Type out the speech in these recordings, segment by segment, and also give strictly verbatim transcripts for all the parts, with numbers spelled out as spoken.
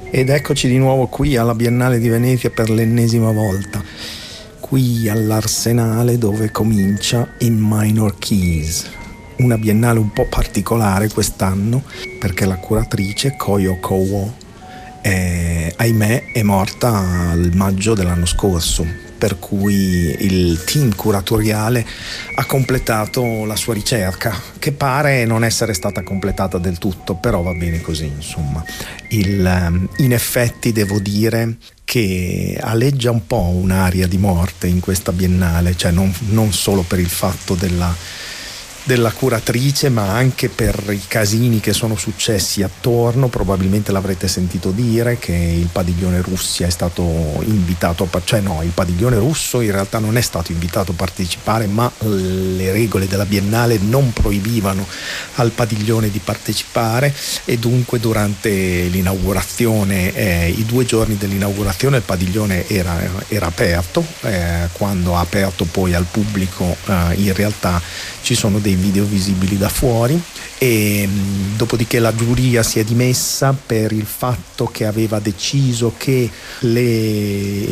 Ed eccoci di nuovo qui alla Biennale di Venezia per l'ennesima volta, qui all'Arsenale dove comincia In Minor Keys, una biennale un po' particolare quest'anno perché la curatrice Koyo Kowo è, ahimè è morta al maggio dell'anno scorso, per cui il team curatoriale ha completato la sua ricerca, che pare non essere stata completata del tutto, però va bene così, insomma. Il, in effetti devo dire che aleggia un po' un'aria di morte in questa biennale, cioè non, non solo per il fatto della della curatrice, ma anche per i casini che sono successi attorno. Probabilmente l'avrete sentito dire che il padiglione Russia è stato invitato a, cioè no, il padiglione russo in realtà non è stato invitato a partecipare, ma le regole della Biennale non proibivano al padiglione di partecipare, e dunque durante l'inaugurazione, eh, i due giorni dell'inaugurazione, il padiglione era, era aperto. Eh, quando ha aperto poi al pubblico, eh, in realtà ci sono dei video visibili da fuori, e mh, dopodiché la giuria si è dimessa per il fatto che aveva deciso che le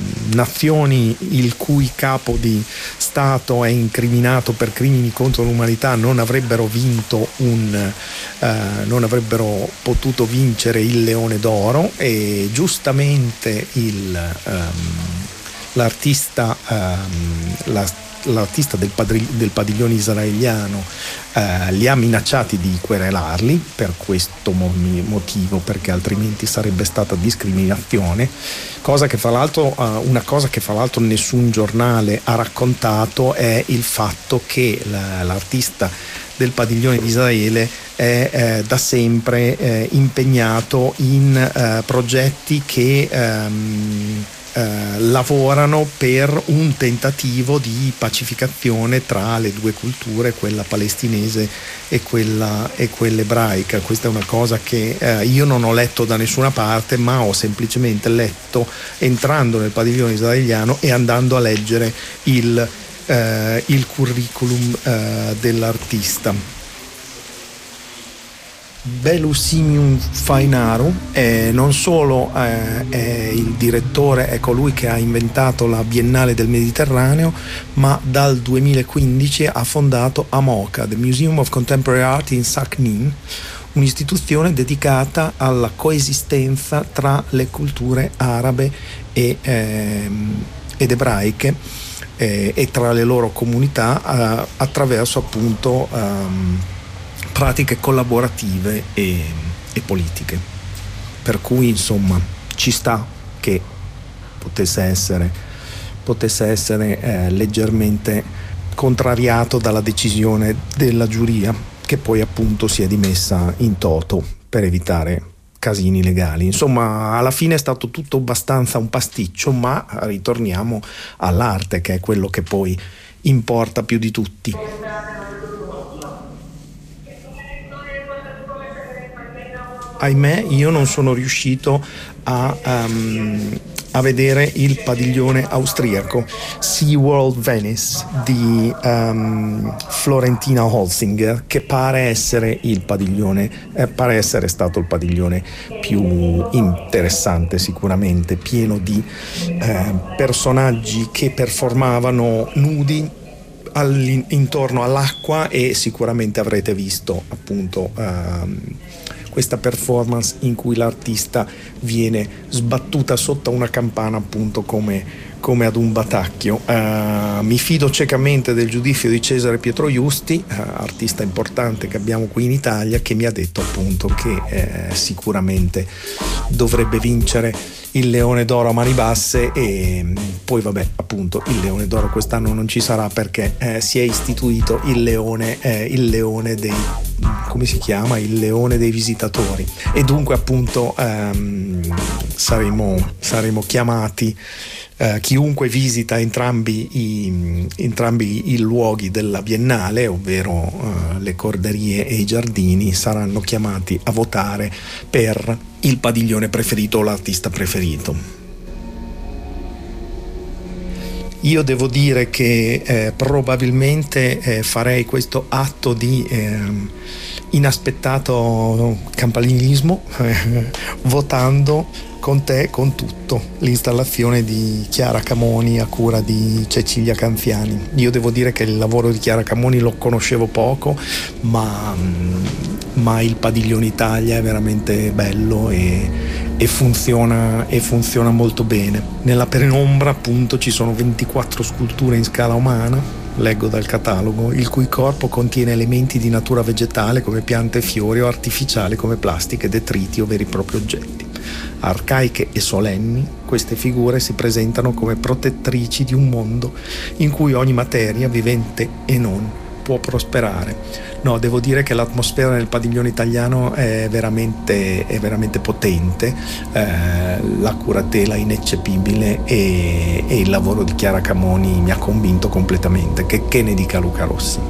nazioni il cui capo di Stato è incriminato per crimini contro l'umanità non avrebbero vinto un eh, non avrebbero potuto vincere il Leone d'Oro, e giustamente il um, l'artista um, la l'artista del, padri- del padiglione israeliano eh, li ha minacciati di querelarli per questo mo- motivo, perché altrimenti sarebbe stata discriminazione, cosa che fra l'altro eh, una cosa che fra l'altro nessun giornale ha raccontato è il fatto che la- l'artista del padiglione di Israele è eh, da sempre eh, impegnato in eh, progetti che ehm, Uh, lavorano per un tentativo di pacificazione tra le due culture, quella palestinese e quella, e quella ebraica. Questa è una cosa che uh, io non ho letto da nessuna parte, ma ho semplicemente letto entrando nel padiglione israeliano e andando a leggere il, uh, il curriculum uh, dell'artista. Belusimium Fainaru è non solo eh, è il direttore, è colui che ha inventato la Biennale del Mediterraneo, ma dal duemilaquindici ha fondato AMOCA, The Museum of Contemporary Art in Sakhnin, un'istituzione dedicata alla coesistenza tra le culture arabe e, ehm, ed ebraiche eh, e tra le loro comunità eh, attraverso appunto um, pratiche collaborative e, e politiche, per cui insomma ci sta che potesse essere potesse essere eh, leggermente contrariato dalla decisione della giuria, che poi appunto si è dimessa in toto per evitare casini legali. Insomma, alla fine è stato tutto abbastanza un pasticcio, ma ritorniamo all'arte, che è quello che poi importa più di tutti. Ahimè, io non sono riuscito a, um, a vedere il padiglione austriaco SeaWorld Venice di um, Florentina Holzinger, che pare essere il padiglione, eh, pare essere stato il padiglione più interessante, sicuramente pieno di eh, personaggi che performavano nudi intorno all'acqua, e sicuramente avrete visto appunto um, questa performance in cui l'artista viene sbattuta sotto una campana, appunto come, come ad un batacchio. Uh, mi fido ciecamente del giudizio di Cesare Pietro Justi, uh, artista importante che abbiamo qui in Italia, che mi ha detto appunto che eh, sicuramente dovrebbe vincere il Leone d'Oro a mani basse, e poi vabbè, appunto il Leone d'Oro quest'anno non ci sarà perché eh, si è istituito il leone eh, il leone dei come si chiama? Il leone dei visitatori, e dunque appunto ehm, saremo, saremo chiamati, eh, chiunque visita entrambi i, entrambi i luoghi della Biennale, ovvero eh, le corderie e i giardini, saranno chiamati a votare per il padiglione preferito o l'artista preferito. Io devo dire che eh, probabilmente eh, farei questo atto di eh, inaspettato campanilismo eh, votando con te, con tutto, l'installazione di Chiara Camoni a cura di Cecilia Canziani. Io devo dire che il lavoro di Chiara Camoni lo conoscevo poco, ma, ma il Padiglione Italia è veramente bello e, e, funziona, e funziona molto bene. Nella penombra appunto ci sono ventiquattro sculture in scala umana, leggo dal catalogo, il cui corpo contiene elementi di natura vegetale come piante e fiori o artificiale come plastiche, detriti o veri e propri oggetti. Arcaiche e solenni, queste figure si presentano come protettrici di un mondo in cui ogni materia, vivente e non, può prosperare. No, devo dire che l'atmosfera nel Padiglione Italiano è veramente, è veramente potente, eh, la curatela ineccepibile e, e il lavoro di Chiara Camoni mi ha convinto completamente, che, che ne dica Luca Rossi.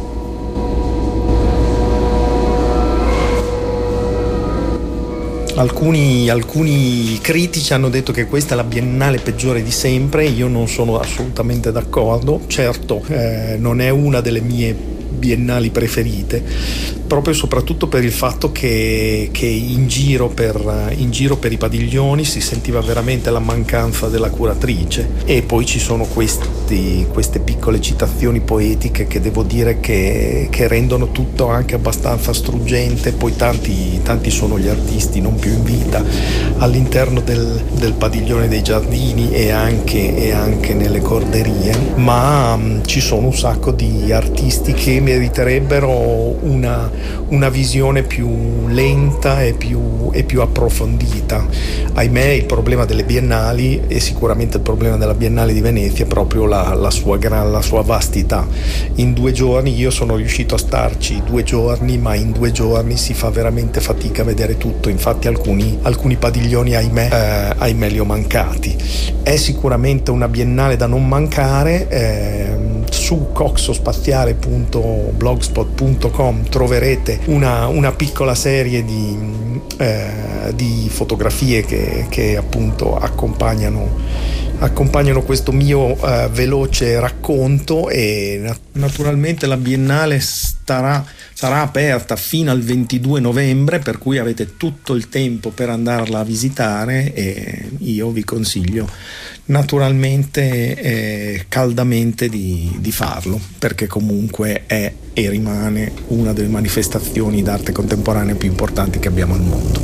Alcuni, alcuni critici hanno detto che questa è la biennale peggiore di sempre. Io non sono assolutamente d'accordo. Certo, eh, non è una delle mie biennali preferite, proprio e soprattutto per il fatto che, che in, giro per, in giro per i padiglioni si sentiva veramente la mancanza della curatrice, e poi ci sono questi, queste piccole citazioni poetiche che devo dire che, che rendono tutto anche abbastanza struggente. Poi tanti, tanti sono gli artisti non più in vita all'interno del, del Padiglione dei Giardini e anche, e anche nelle corderie, ma um, ci sono un sacco di artisti che meriterebbero una, una visione più lenta e più, e più approfondita. Ahimè, il problema delle biennali, e sicuramente il problema della Biennale di Venezia, è proprio la, la, sua, gran, la sua vastità. In due giorni, io sono riuscito a starci due giorni, ma in due giorni si fa veramente fatica a vedere tutto. Infatti alcuni, alcuni padiglioni, ahimè, eh, ahimè li ho mancati. È sicuramente una biennale da non mancare. eh, su coxospaziale punto blogspot punto com troverete una, una piccola serie di, eh, di fotografie che, che appunto accompagnano, accompagnano questo mio eh, veloce racconto, e nat- naturalmente la biennale starà, sarà aperta fino al ventidue novembre, per cui avete tutto il tempo per andarla a visitare, e io vi consiglio naturalmente eh, caldamente di, di farlo, perché comunque è e rimane una delle manifestazioni d'arte contemporanea più importanti che abbiamo al mondo.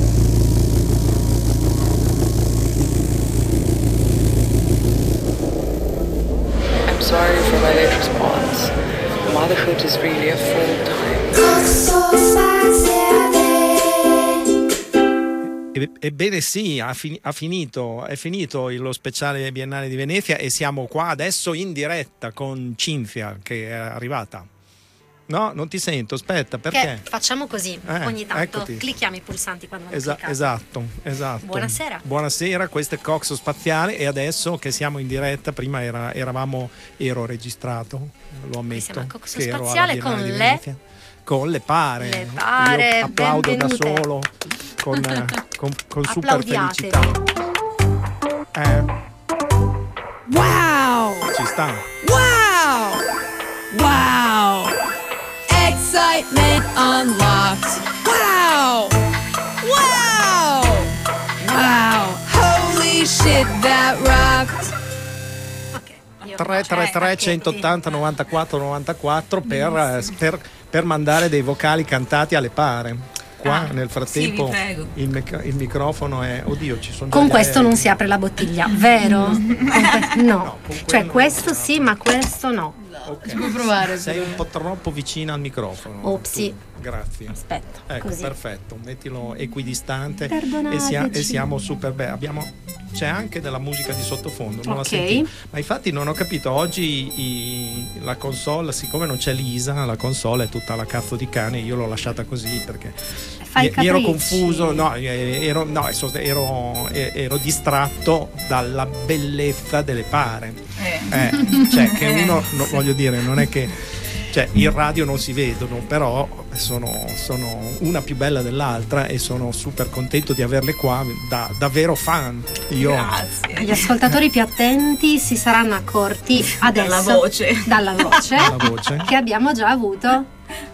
I'm sorry for my late response. Motherhood is really a full-time. Ebbene sì, ha, fin- ha finito, è finito lo speciale Biennale di Venezia e siamo qua adesso in diretta con Cinzia, che è arrivata. No, non ti sento, aspetta, perché? Che facciamo così, eh, ogni tanto eccoti. Clicchiamo i pulsanti quando vanno Esa- cliccati. Esatto, esatto. Buonasera. Buonasera, questo è Coxo Spaziale, e adesso che siamo in diretta, prima era, eravamo, ero registrato, lo ammetto. Siamo a Coxo che ero alla Spaziale Biennale con di le... Venezia. Con le pare. Le pare, io applaudo benvenute. da solo con, con, con super Applaudiatevi. felicità. Eh, Wow! ci sta. Wow! Wow! Excitement unlocked. Wow! Wow! Wow! Holy shit, that rocked! Io tre tre tre centottanta novantaquattro novantaquattro per, per, per mandare dei vocali cantati alle pare. Qua Ah, nel frattempo sì, vi prego. il, mic- il microfono è, oddio, ci sono già Con gli questo aerei. non si apre la bottiglia, vero? Con que- no, No, con cioè quello questo no. sì, ma questo no. Ok. Si può provare. Sei un po' troppo vicina al microfono. Opsi. Tu. Grazie. Aspetta, Ecco, così. perfetto, mettilo equidistante e, Perdonateci. sia- e siamo super belli. Abbiamo, c'è anche della musica di sottofondo, non la Ok. senti? Ma infatti non ho capito, oggi i- la console, siccome non c'è Lisa, la console è tutta la cazzo di cane, io l'ho lasciata così perché Fai mi, mi ero capricci. confuso, no, eh, ero, no, ero, ero distratto dalla bellezza delle pare. Eh, cioè che uno, no, voglio dire, non è che, cioè in radio non si vedono, però sono, sono una più bella dell'altra e sono super contento di averle qua, da davvero fan. Io Grazie. Gli ascoltatori più attenti si saranno accorti adesso Dalla voce. dalla voce, la voce. che abbiamo già avuto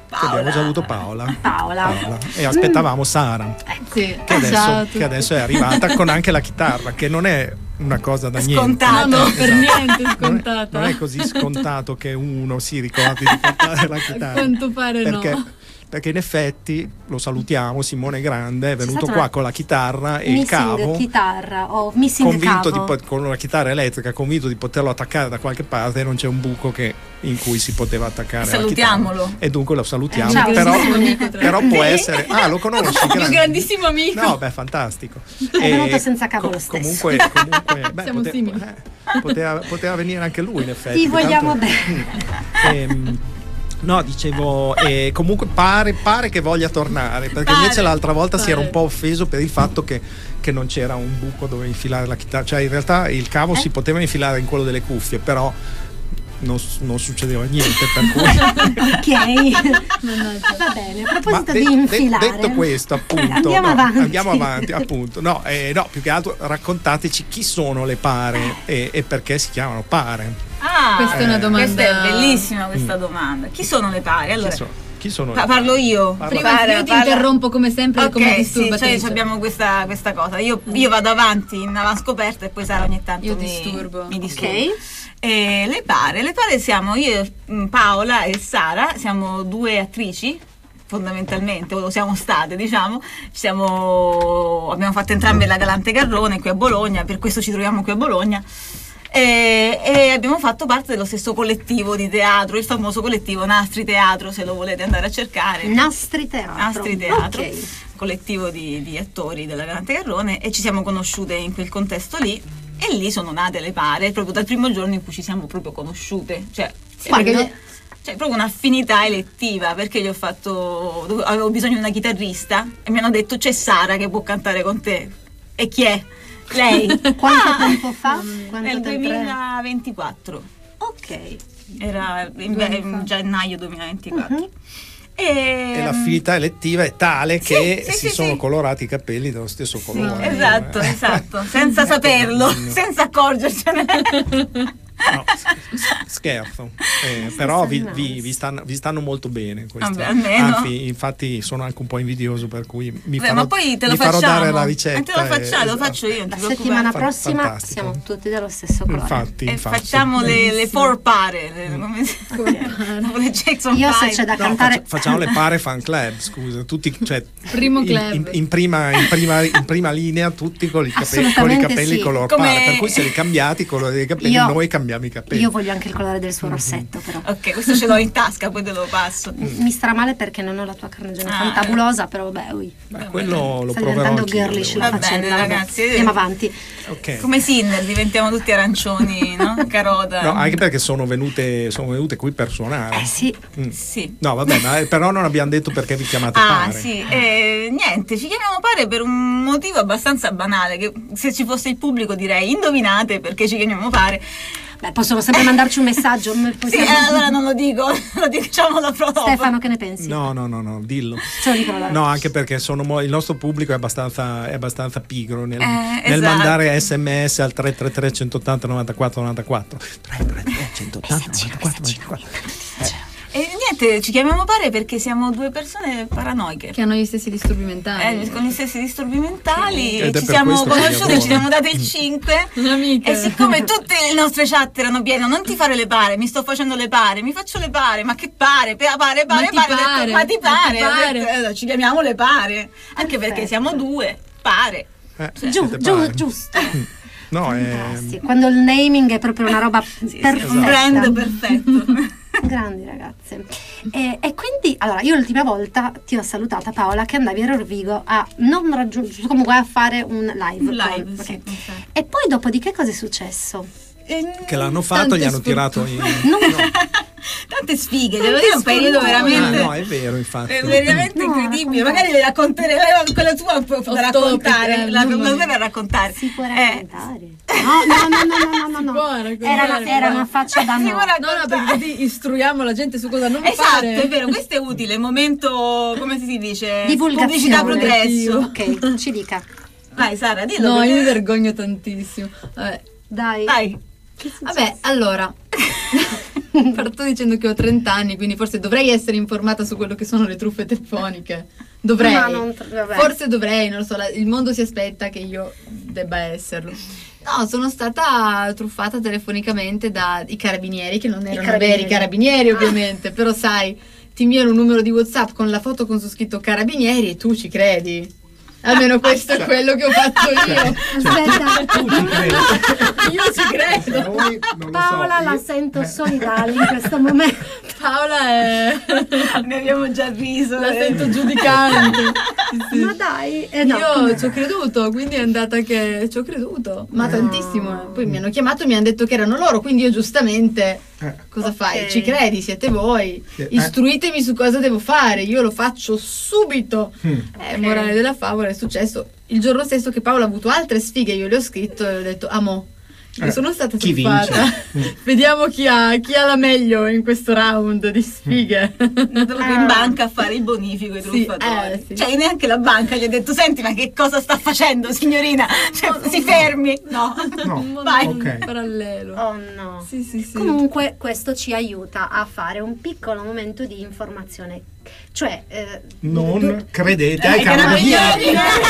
Che abbiamo già avuto Paola. Paola. Paola. E aspettavamo Sara, Sì, che adesso, ciao a che adesso è arrivata con anche la chitarra, che non è una cosa da niente. Scontata. No, no, per Esatto. niente Non è, scontata. non è così scontato che uno si ricordi di portare la A chitarra. quanto pare perché, no. perché in effetti lo salutiamo, Simone Grande è venuto stata qua una con la chitarra e il Missing cavo, chitarra o missing convinto di cavo. po- con la chitarra elettrica, convinto di poterlo attaccare da qualche parte, e non c'è un buco che, in cui si poteva attaccare la Salutiamolo. chitarra. E dunque lo salutiamo. Eh, ciao. però, Grandissimo amico, tra però l'altro. può essere. Ah, lo conosci? Il mio Grande. grandissimo amico. No, beh, fantastico. È venuto senza cavo co- lo stesso. Comunque, comunque beh, Siamo pote- simili. eh, poteva, poteva venire anche lui, in effetti. Ti che vogliamo tanto- bene. Ehm, no, dicevo, eh, comunque pare, pare che voglia tornare, perché Pare, invece l'altra volta si era un pare. po' offeso per il fatto che, che non c'era un buco dove infilare la chitarra. Cioè, in realtà il cavo Eh? si poteva infilare in quello delle cuffie, però non, non succedeva niente, per cui. Ok. Mannaggia. Va bene, a Ma proposito de- di de- infilare. detto questo, appunto, Andiamo no, avanti. andiamo avanti, appunto. No, eh, no, più che altro raccontateci chi sono le pare e, e perché si chiamano pare. Ah, Questa è una domanda- Questa è bellissima questa domanda. Chi sono le pari? Allora, Chi, so- chi sono pa- le parlo pare? io. Parla. Prima Parla- io ti parla- interrompo come sempre Ok, come sì, disturbatrice. cioè, cioè abbiamo questa, questa cosa. Io, io vado avanti in avanscoperta e poi Sara ogni tanto Io mi disturbo. Mi disturbo. Ok. E le pare, le pare siamo io, mh, Paola e Sara, siamo due attrici fondamentalmente, o lo siamo state, diciamo. Siamo, abbiamo fatto entrambe la Galante Garrone qui a Bologna, per questo ci troviamo qui a Bologna. E, e abbiamo fatto parte dello stesso collettivo di teatro, il famoso collettivo Nastri Teatro, se lo volete andare a cercare. Nastri Teatro. Nastri Teatro, Ok. collettivo di, di attori della Galante Garrone, e ci siamo conosciute in quel contesto lì, e lì sono nate le pare, proprio dal primo giorno in cui ci siamo proprio conosciute. Cioè, Quando? perché- cioè proprio un'affinità elettiva, perché gli ho fatto, dove- avevo bisogno di una chitarrista e mi hanno detto c'è Sara che può cantare con te. E chi è? Lei. Quanto Ah! tempo fa? Quanto Nel tempo è? duemilaventiquattro. Ok. Era in, Due anni in fa. gennaio duemilaventiquattro. Mhm. E, E l'affinità elettiva è tale che sì, si sì, sono sì. colorati i capelli dello stesso colore. Esatto, Eh. esatto, senza saperlo, Mm. senza accorgercene. No, s- scherzo. Eh, però vi, vi- vi stanno, vi stanno molto bene questi. Vabbè, almeno. Anzi, infatti sono anche un po' invidioso, per cui mi Beh, farò, ma poi te lo mi farò facciamo. dare la Eh, ricetta. te lo facciamo, e- lo faccio io, non La ti preoccupare. settimana Fa- prossima fantastico. siamo tutti dello stesso colore. Infatti, E infatti. facciamo le, le four pare, le, come si- dopo le Jackson Io se Five. c'è da No, cantare faccia- facciamo le pare fan club, scusa, tutti, cioè, Primo in, club. in- in prima, in, prima, in prima linea tutti con i capelli, con i Assolutamente capelli sì. color Come- pare, per cui se li cambiati i colori dei capelli, Io- noi cambiamo i capelli. Io voglio anche il colore del suo rossetto, però. Ok, questo ce l'ho in tasca, poi te lo passo. Mi starà male perché non ho la tua carnagione Ah. fantabulosa, però vabbè, ui. Beh, quello lo Sta proverò diventando anch'io, girlish devo la Va dire. bene, faccenda. vabbè. ragazzi. Andiamo avanti. Ok. Come Sinner, diventiamo tutti arancioni, no? Carota. No, anche perché sono venute, sono venute qui per suonare. Eh sì, Mm. Sì. No, vabbè, ma eh, però non abbiamo detto perché vi chiamate Ah, pare. sì, eh, niente, ci chiamiamo pare per un motivo abbastanza banale, che se ci fosse il pubblico direi indovinate perché ci chiamiamo pare. beh, possono sempre mandarci un messaggio. m- Sì, possiamo- eh, allora non lo dico, lo diciamo la prova. Stefano, che ne pensi? No, no, no, no, dillo. Ce lo dicono la No, anche perché sono mo- il nostro pubblico è abbastanza, è abbastanza pigro nel, Eh, nel esatto. mandare sms al tre tre tre centottanta novantaquattro novantaquattro. tre tre tre centottanta novantaquattro novantaquattro. E niente, ci chiamiamo pare perché siamo due persone paranoiche. Che hanno gli stessi disturbi mentali. Eh, con gli stessi disturbi mentali, Ed è ci per siamo questo che vi conosciute, adoro. ci siamo date il cinque. Un'amica. E siccome tutte le nostre chat erano piene, non ti fare le pare, mi sto facendo le pare, mi faccio le pare, ma che pare, pare, pare, Ma pare, ti pare, ho detto, pare, ma ti ma pare, ti Ho pare. detto, eh, allora ci chiamiamo le pare, anche perché Perfetto. siamo due, pare. Eh, Giù, siete giù, pare. giusto. No, è, Fantastico. Quando il naming è proprio una roba perfetta. Un brand perfetto. Grandi ragazze. E, e quindi, allora, io l'ultima volta ti ho salutata, Paola, che andavi a Rovigo a non raggiungere, comunque a fare un live. Un live, Ok. sì, ok. E poi dopodiché cosa è successo? che l'hanno fatto, Tante gli hanno sfortune. tirato in... Non Tante sfighe, devo dire, un periodo sfortune. Ah, veramente. no, è vero, infatti. È veramente No, incredibile, raccontate. magari le racconterei, quella tua può da Off topic, raccontare, eh, la, mamma la mia. deve raccontare. si può Eh, raccontare. No, no, no, no, no, no, no, può no. raccontare, Era, una, può. era una faccia da Si no. può No, no, raccontare. perché così istruiamo la gente su cosa non Esatto, fare. è vero, questo è utile, momento, come si dice? Divulgazione. Pubblicità progresso. Ok, ci dica. Vai Sara, dillo. No, perché- io mi vergogno tantissimo. Vabbè, Dai. Vai. Vabbè, allora. Parto dicendo che ho trenta anni, quindi forse dovrei essere informata su quello che sono le truffe telefoniche. Dovrei. Ma non tr- vabbè. Forse dovrei, non lo so, la- il mondo si aspetta che io debba esserlo. No, sono stata truffata telefonicamente dai carabinieri, che non erano carabinieri. veri carabinieri ovviamente, però sai, ti inviano un numero di WhatsApp con la foto con su scritto carabinieri e tu ci credi. Almeno questo è quello che ho fatto io. Aspetta, Tu ci credi? Io ci credo. Noi non lo Paola so, la io- sento eh. solidale in questo momento. Paola è... Ne abbiamo già riso. la eh. sento giudicante. Sì, sì. Ma dai, eh no. Io ci ho creduto, quindi è andata che ci ho creduto, ma tantissimo. eh. Poi mi hanno chiamato e mi hanno detto che erano loro, quindi io giustamente Eh. cosa Ok. fai? Ci credi, siete voi. Eh. Istruitemi su cosa devo fare, io lo faccio subito. Mm. Eh, morale della favola, è successo il giorno stesso che Paola ha avuto altre sfighe, io le ho scritto e ho detto amo. Io Eh, sono stata chi truffata. vince? Vediamo chi ha, chi ha la meglio in questo round di sfighe. Andato proprio in banca a fare il bonifico ai Sì, truffatori. eh, sì. Cioè neanche la banca gli ha detto senti ma che cosa sta facendo signorina? Cioè, No, si no. fermi. No. No. Un mondo Vai. Ok. parallelo. Oh no. Sì, sì, sì. Comunque questo ci aiuta a fare un piccolo momento di informazione. Cioè, eh, Non credete Eh, ai carabinieri.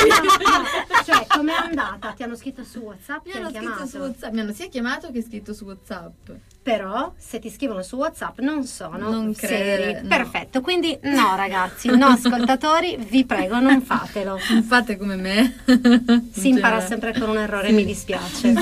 cioè, com'è andata? Ti hanno scritto su WhatsApp? Mi Ti hanno hanno scritto chiamato? su WhatsApp, mi hanno sia chiamato che scritto su WhatsApp. Però se ti scrivono su WhatsApp non sono Non seri. credere, no. Perfetto, quindi no ragazzi, no ascoltatori, vi prego non fatelo. Non fate come me. Si impara Cioè, sempre con un errore, mi dispiace.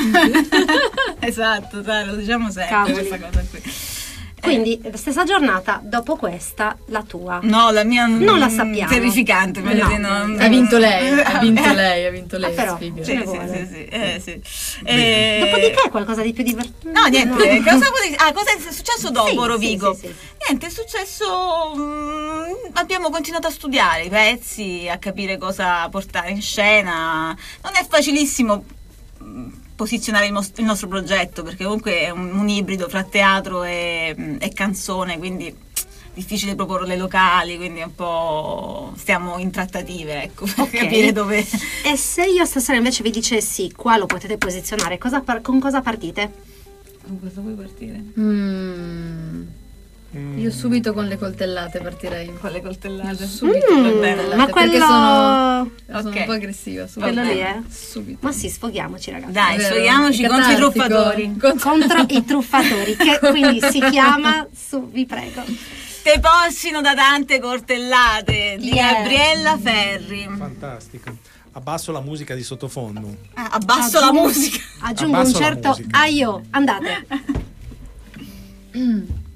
Esatto, dai, lo diciamo sempre Cavoli. questa cosa qui. Quindi stessa giornata, dopo questa, la tua. No, la mia Non la sappiamo. terrificante, meglio No. di no. Ha vinto lei, ha vinto lei, ha vinto lei. Ah, però, sfiga. Sì, ne sì, vuole. sì, sì, eh, sì. Eh, Dopodiché qualcosa di più divertente. No, niente, cosa, potevi- ah, cosa è successo dopo, Sì, Rovigo? sì, sì, sì. Niente, è successo. mm, abbiamo continuato a studiare i pezzi, a capire cosa portare in scena. Non è facilissimo mm, posizionare il, mos- il nostro progetto, perché comunque è un, un ibrido fra teatro e, mm, e canzone, quindi difficile proporre le locali, quindi è un po'. Stiamo in trattative, ecco, per Ok. capire dove. E se io stasera invece vi dicessi qua lo potete posizionare, cosa par- con cosa partite? Con cosa vuoi partire? Mm. Io subito con le coltellate partirei. Con le coltellate. Subito Mm, con le coltellate, ma perché quello- sono, sono Ok. un po' aggressiva. Subito. Quello lì, eh? Subito. Ma sì, sfoghiamoci ragazzi. Dai, È vero, sfoghiamoci è contro i catartico. truffatori. Contro- Contro i truffatori, che quindi si chiama su, vi prego. Te possino da tante coltellate di Yeah. Gabriella Ferri. Fantastico. Abbasso la musica di sottofondo. Ah, abbasso la musica. Aggiungo Abbasso un la certo musica. aio, andate. Mm.